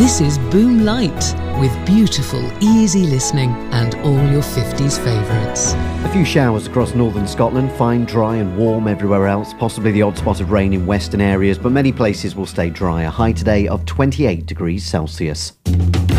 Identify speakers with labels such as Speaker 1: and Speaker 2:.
Speaker 1: This is Boom Light, with beautiful, easy listening and all your 50s favourites.
Speaker 2: A few showers across northern Scotland, fine, dry and warm everywhere else, possibly the odd spot of rain in western areas, but many places will stay dry. A high today of 28 degrees Celsius.